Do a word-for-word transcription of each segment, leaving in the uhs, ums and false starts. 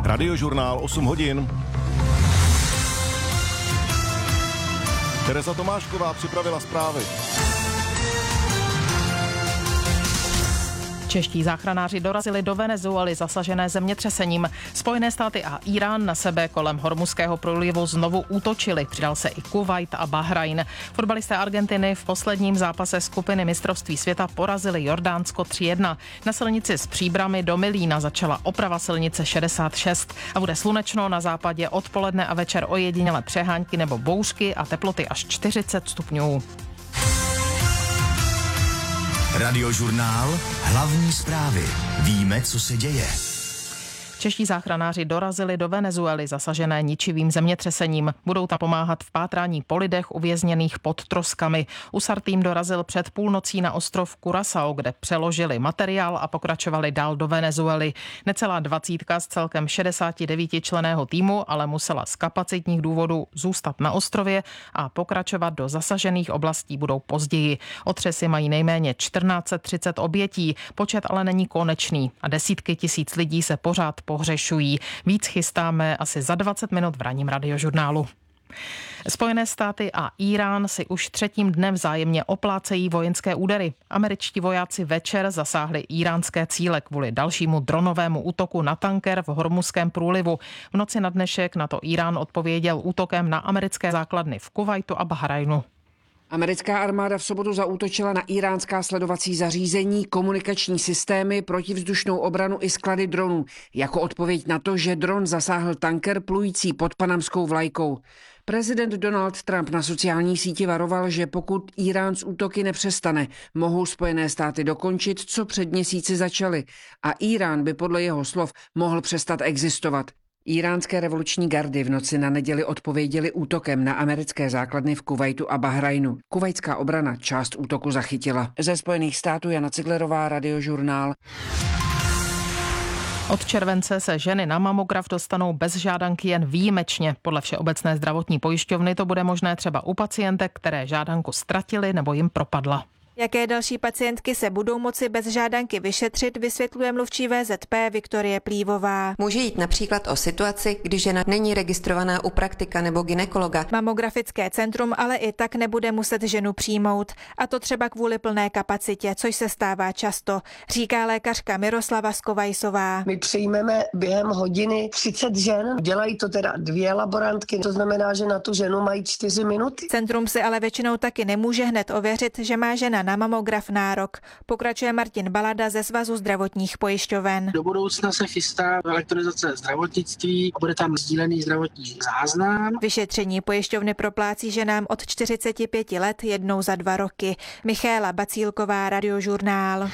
Radiožurnál osm hodin. Tereza Tomášková připravila zprávy. Čeští záchranáři dorazili do Venezuely zasažené zemětřesením. Spojené státy a Irán na sebe kolem Hormuzského průlivu znovu útočili. Přidal se i Kuvajt a Bahrajn. Fotbalisté Argentiny v posledním zápase skupiny mistrovství světa porazili Jordánsko tři jedna. Na silnici s Příbrami do Milína začala oprava silnice šedesát šest a bude slunečno, na západě odpoledne a večer ojediněle přehánky nebo bouřky a teploty až čtyřicet stupňů. Radiožurnál, hlavní zprávy. Víme, co se děje. Čeští záchranáři dorazili do Venezuely zasažené ničivým zemětřesením. Budou tam pomáhat v pátrání po lidech uvězněných pod troskami. USAR tým dorazil před půlnocí na ostrov Curaçao, kde přeložili materiál a pokračovali dál do Venezuely. Necelá dvacítka z celkem šedesáti devíti členného týmu ale musela z kapacitních důvodů zůstat na ostrově a pokračovat do zasažených oblastí budou později. Otřesy mají nejméně čtrnáct set třicet obětí, počet ale není konečný a desítky tisíc lidí se pořád pohřešují. Víc chystáme asi za dvacet minut v ranním Radiožurnálu. Spojené státy a Irán si už třetím dnem vzájemně oplácejí vojenské údery. Američtí vojáci večer zasáhli íránské cíle kvůli dalšímu dronovému útoku na tanker v Hormuzském průlivu. V noci na dnešek na to Irán odpověděl útokem na americké základny v Kuvajtu a Bahrajnu. Americká armáda v sobotu zaútočila na iránská sledovací zařízení, komunikační systémy, protivzdušnou obranu i sklady dronů. Jako odpověď na to, že dron zasáhl tanker plující pod panamskou vlajkou. Prezident Donald Trump na sociální síti varoval, že pokud Irán z útoky nepřestane, mohou Spojené státy dokončit, co před měsíci začaly. A Irán by podle jeho slov mohl přestat existovat. Iránské revoluční gardy v noci na neděli odpověděly útokem na americké základny v Kuvajtu a Bahrajnu. Kuvajtská obrana část útoku zachytila. Ze Spojených států Jana Ciglerová, Radiožurnál. Od července se ženy na mamograf dostanou bez žádanky jen výjimečně. Podle Všeobecné zdravotní pojišťovny to bude možné třeba u pacientek, které žádanku ztratily nebo jim propadla. Jaké další pacientky se budou moci bez žádanky vyšetřit, vysvětluje mluvčí V Z P Viktorie Plívová. Může jít například o situaci, kdy žena není registrovaná u praktika nebo gynekologa. Mamografické centrum ale i tak nebude muset ženu přijmout. A to třeba kvůli plné kapacitě, což se stává často, říká lékařka Miroslava Skovajsová. My přijmeme během hodiny třicet žen, dělají to teda dvě laborantky, to znamená, že na tu ženu mají čtyři minuty. Centrum si ale většinou taky nemůže hned ověřit, že má žena na mamograf nárok. Pokračuje Martin Balada ze Svazu zdravotních pojišťoven. Do budoucna se chystá elektronizace zdravotnictví a bude tam sdílený zdravotní záznam. Vyšetření pojišťovny proplácí ženám od čtyřiceti pěti let jednou za dva roky. Michaela Bacílková, Radiožurnál.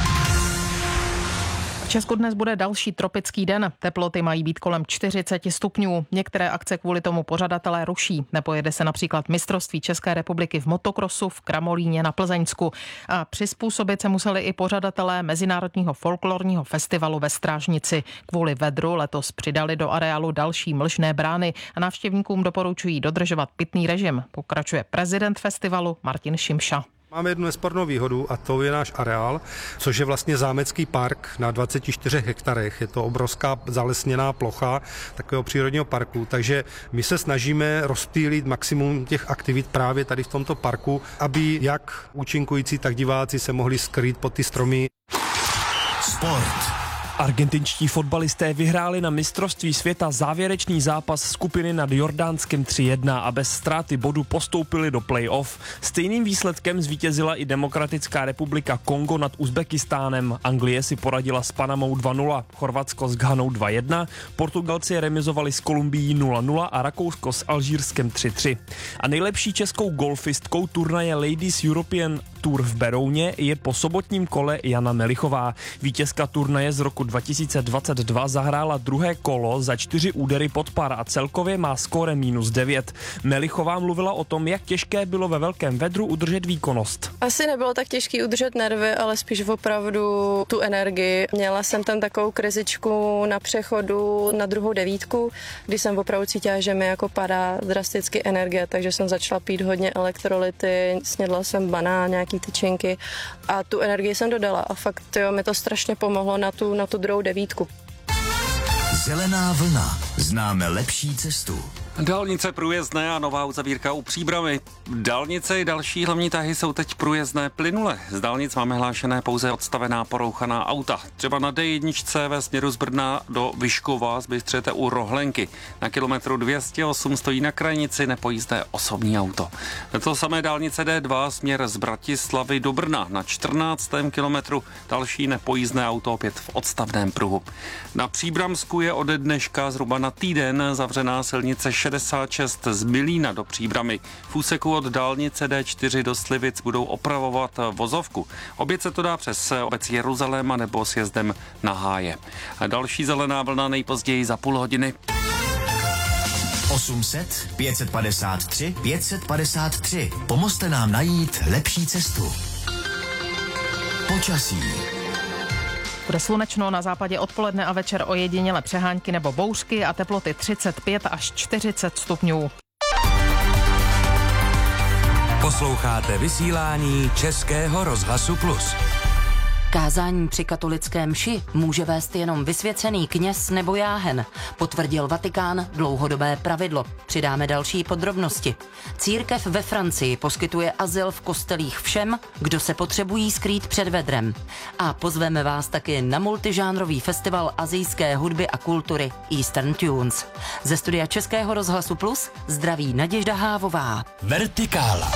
V Česku dnes bude další tropický den. Teploty mají být kolem čtyřicet stupňů. Některé akce kvůli tomu pořadatelé ruší. Nepojede se například mistrovství České republiky v motokrosu v Kramolíně na Plzeňsku. A přizpůsobit se museli i pořadatelé Mezinárodního folklorního festivalu ve Strážnici. Kvůli vedru letos přidali do areálu další mlžné brány a návštěvníkům doporučují dodržovat pitný režim. Pokračuje prezident festivalu Martin Šimša. Máme jednu nespornou výhodu a to je náš areál, což je vlastně zámecký park na dvaceti čtyřech hektarech. Je to obrovská zalesněná plocha takového přírodního parku, takže my se snažíme rozptýlit maximum těch aktivit právě tady v tomto parku, aby jak účinkující, tak diváci se mohli skrýt pod ty stromy. Sport. Argentinští fotbalisté vyhráli na mistrovství světa závěrečný zápas skupiny nad Jordánskem tři jedna a bez ztráty bodu postoupili do play-off. Stejným výsledkem zvítězila i Demokratická republika Kongo nad Uzbekistánem. Anglie si poradila s Panamou dva nula, Chorvatsko s Ghanou dva jedna, Portugalci remizovali s Kolumbií nula nula a Rakousko s Alžírskem tři tři. A nejlepší českou golfistkou turnaje Ladies European Tour v Berouně je po sobotním kole Jana Melichová. Vítězka turnaje z roku dva tisíce dvacet dva zahrála druhé kolo za čtyři údery pod par a celkově má skóre minus devět. Melichová mluvila o tom, jak těžké bylo ve velkém vedru udržet výkonnost. Asi nebylo tak těžké udržet nervy, ale spíš opravdu tu energii. Měla jsem tam takovou krizičku na přechodu na druhou devítku, kdy jsem opravdu cítila, že mi jako padá drasticky energie, takže jsem začala pít hodně elektrolyty, snědla jsem banán, nějaký tyčinky a tu energii jsem dodala a fakt jo, mi to strašně pomohlo na tu, na tu druhou devítku. Zelená vlna. Známe lepší cestu. Dálnice průjezdné a nová uzavírka u Příbrami. Dálnice i další hlavní tahy jsou teď průjezdné plynule. Z dálnic máme hlášené pouze odstavená porouchaná auta. Třeba na D jedna ve směru z Brna do Vyškova zbystřete u Rohlenky. Na kilometru dvě stě osm stojí na krajnici nepojízdné osobní auto. To samé dálnice D dva směr z Bratislavy do Brna. Na čtrnáctém kilometru další nepojízdné auto opět v odstavném pruhu. Na Příbramsku je ode dneška zhruba na týden zavřená silnice šedesát šest z Milína do Příbramy. V úseku od dálnice D čtyři do Slivic budou opravovat vozovku. Obět se to dá přes obec Jeruzaléma nebo sjezdem na Háje. A další zelená vlna nejpozději za půl hodiny. osm set pět set padesát tři pět set padesát tři. Pomozte nám najít lepší cestu. Počasí. Bude slunečno, na západě odpoledne a večer ojediněle přehánky nebo bouřky a teploty třicet pět až čtyřicet stupňů. Posloucháte vysílání Českého rozhlasu Plus. Kázání při katolické mši může vést jenom vysvěcený kněz nebo jáhen, potvrdil Vatikán dlouhodobé pravidlo. Přidáme další podrobnosti. Církev ve Francii poskytuje azyl v kostelích všem, kdo se potřebují skrýt před vedrem. A pozveme vás taky na multižánrový festival asijské hudby a kultury Eastern Tunes. Ze studia Českého rozhlasu Plus zdraví Naděžda Hávová. Vertikála.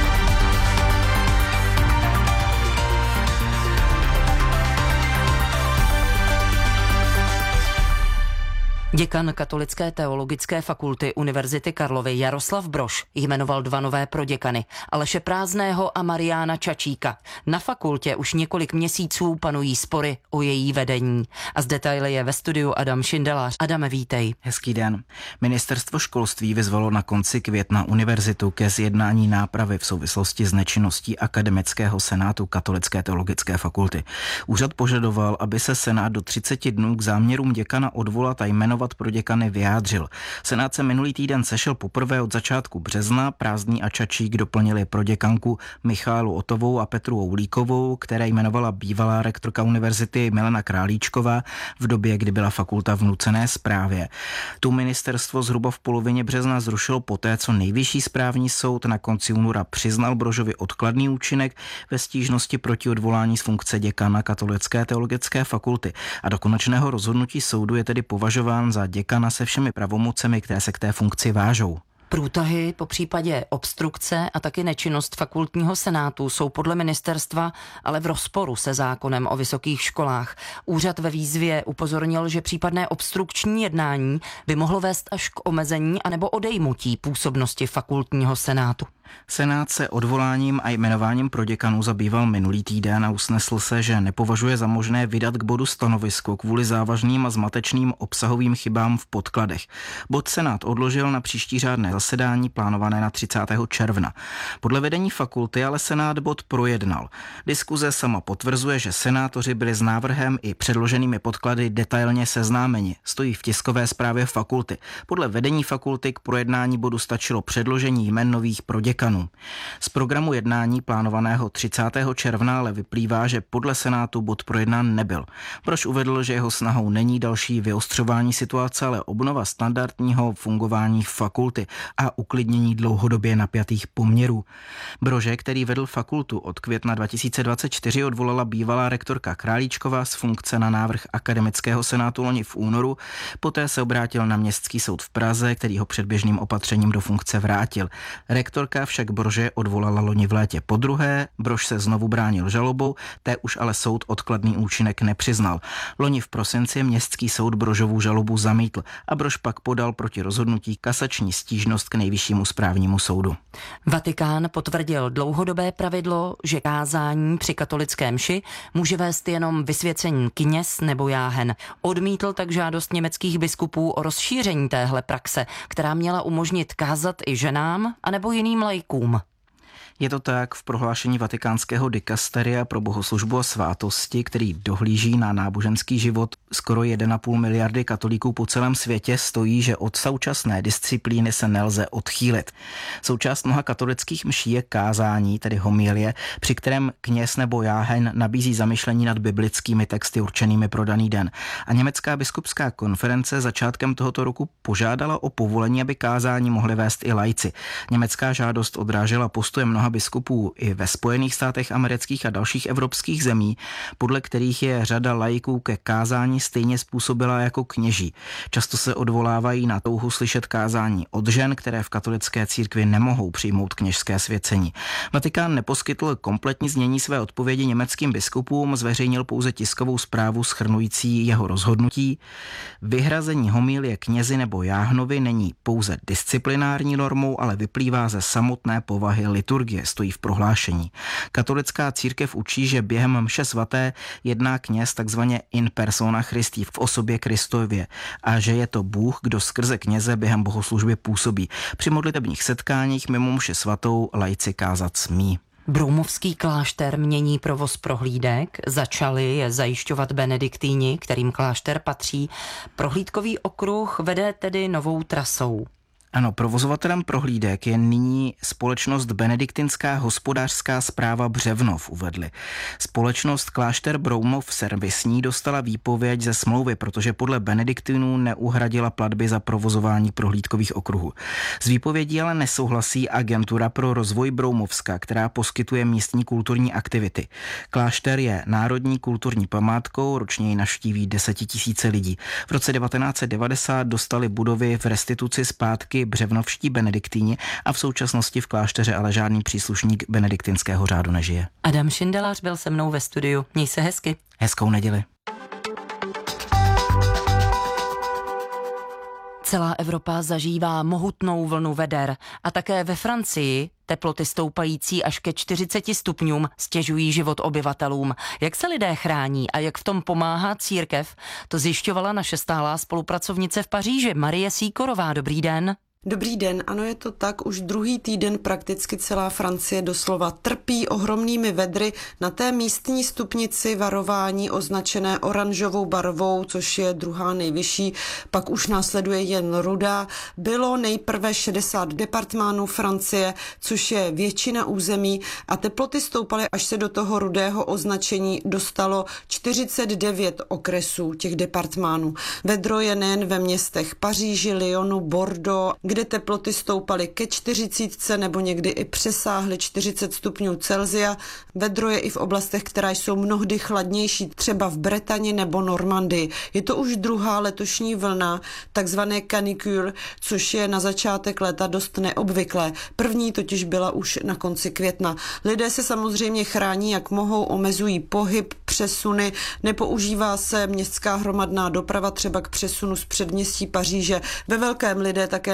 Děkan Katolické teologické fakulty Univerzity Karlovy Jaroslav Brož jmenoval dva nové proděkany, Aleše Prázdného a Mariána Čačíka. Na fakultě už několik měsíců panují spory o její vedení. A z detaily je ve studiu Adam Šindelář. Adame, vítej. Hezký den. Ministerstvo školství vyzvalo na konci května univerzitu ke zjednání nápravy v souvislosti s nečinností Akademického senátu Katolické teologické fakulty. Úřad požadoval, aby se senát do třiceti dnů k záměrům děkana odvolat a jmenovat pro děkany vyjádřil. Senát se minulý týden sešel poprvé od začátku března. Prázdný a Čačík doplnili proděkanku Michálu Otovou a Petru Oulíkovou, které jmenovala bývalá rektorka univerzity Milena Králíčková v době, kdy byla fakulta v nucené správě. Tu ministerstvo zhruba v polovině března zrušilo poté, co Nejvyšší správní soud na konci února přiznal Brožovi odkladný účinek ve stížnosti proti odvolání z funkce děkana Katolické teologické fakulty. A do konečného rozhodnutí soudu je tedy považován za děkana se všemi pravomocemi, které se k té funkci vážou. Průtahy, po případě obstrukce a taky nečinnost fakultního senátu jsou podle ministerstva ale v rozporu se zákonem o vysokých školách. Úřad ve výzvě upozornil, že případné obstrukční jednání by mohlo vést až k omezení anebo odejmutí působnosti fakultního senátu. Senát se odvoláním a jmenováním proděkanů zabýval minulý týden a usnesl se, že nepovažuje za možné vydat k bodu stanovisko kvůli závažným a zmatečným obsahovým chybám v podkladech. Bod Senát odložil na příští řádné zasedání plánované na třicátého června. Podle vedení fakulty ale Senát bod projednal. Diskuze sama potvrzuje, že senátoři byli s návrhem i předloženými podklady detailně seznámeni. Stojí v tiskové zprávě fakulty. Podle vedení fakulty k projednání bodu stačilo předložení jmen nových proděkanů. Z programu jednání plánovaného třicátého června ale vyplývá, že podle Senátu bod projednán nebyl. Brož uvedl, že jeho snahou není další vyostřování situace, ale obnova standardního fungování fakulty a uklidnění dlouhodobě napjatých poměrů. Brože, který vedl fakultu od května dva tisíce dvacet čtyři, odvolala bývalá rektorka Králíčková z funkce na návrh Akademického senátu loni v únoru. Poté se obrátil na Městský soud v Praze, který ho předběžným opatřením do funkce vrátil. Rektorka však Brože odvolala loni v létě podruhé, Brož se znovu bránil žalobou, té už ale soud odkladný účinek nepřiznal. Loni v prosinci Městský soud Brožovu žalobu zamítl a Brož pak podal proti rozhodnutí kasační stížnost k Nejvyššímu správnímu soudu. Vatikán potvrdil dlouhodobé pravidlo, že kázání při katolické mši může vést jenom vysvěcení kněz nebo jáhen. Odmítl tak žádost německých biskupů o rozšíření téhle praxe, která měla umožnit kázat i ženám anebo jiným laikům. Je to tak v prohlášení vatikánského dikasteria pro bohoslužbu a svátosti, který dohlíží na náboženský život skoro jedna celá pět miliardy katolíků po celém světě, stojí, že od současné disciplíny se nelze odchýlit. Součást mnoha katolických mší je kázání, tedy homilie, při kterém kněz nebo jáhen nabízí zamyšlení nad biblickými texty určenými pro daný den. A německá biskupská konference začátkem tohoto roku požádala o povolení, aby kázání mohli vést i laici. Německá žádost odrážela postoje mnoha biskupů i ve Spojených státech amerických a dalších evropských zemí, podle kterých je řada laiků ke kázání stejně způsobila jako kněží. Často se odvolávají na touhu slyšet kázání od žen, které v katolické církvi nemohou přijmout kněžské svěcení. Vatikán neposkytl kompletní znění své odpovědi německým biskupům, zveřejnil pouze tiskovou zprávu shrnující jeho rozhodnutí. Vyhrazení homilie knězi nebo jáhnovi není pouze disciplinární normou, ale vyplývá ze samotné povahy liturgie, stojí v prohlášení. Katolická církev učí, že během mše svaté jedná kněz takzvaně in persona Christi, v osobě Kristově, a že je to Bůh, kdo skrze kněze během bohoslužby působí. Při modlitebních setkáních mimo mši svatou laici kázat smí. Broumovský klášter mění provoz prohlídek, začali je zajišťovat benediktýni, kterým klášter patří. Prohlídkový okruh vede tedy novou trasou. Ano, provozovatelem prohlídek je nyní společnost Benediktinská hospodářská správa Břevnov, uvedli. Společnost Klášter Broumov servisní dostala výpověď ze smlouvy, protože podle benediktinů neuhradila platby za provozování prohlídkových okruhů. S výpovědí ale nesouhlasí agentura pro rozvoj Broumovska, která poskytuje místní kulturní aktivity. Klášter je národní kulturní památkou, ročně ji navštíví desetitisíce lidí. V roce devatenáct set devadesát dostali budovy v restituci zpátky břevnovští benediktíni a v současnosti v klášteře ale žádný příslušník benediktinského řádu nežije. Adam Šindelář byl se mnou ve studiu. Měj se hezky. Hezkou neděli. Celá Evropa zažívá mohutnou vlnu veder a také ve Francii teploty stoupající až ke čtyřiceti stupňům stěžují život obyvatelům. Jak se lidé chrání a jak v tom pomáhá církev, to zjišťovala naše stálá spolupracovnice v Paříži Marie Sýkorová. Dobrý den. Dobrý den, ano, je to tak, už druhý týden prakticky celá Francie doslova trpí ohromnými vedry. Na té místní stupnici varování označené oranžovou barvou, což je druhá nejvyšší, pak už následuje jen rudá. Bylo nejprve šedesát departmánů Francie, což je většina území, a teploty stoupaly, až se do toho rudého označení dostalo čtyřicet devět okresů těch departmánů. Vedro je nejen ve městech Paříži, Lyonu, Bordeaux, kde teploty stoupaly ke čtyřicítce nebo někdy i přesáhly čtyřicet stupňů Celsia. Vedro je i v oblastech, které jsou mnohdy chladnější, třeba v Bretani nebo Normandii. Je to už druhá letošní vlna, takzvané canicule, což je na začátek léta dost neobvyklé. První totiž byla už na konci května. Lidé se samozřejmě chrání, jak mohou, omezují pohyb, přesuny, nepoužívá se městská hromadná doprava třeba k přesunu z předměstí Paříže. Ve velkém lidé také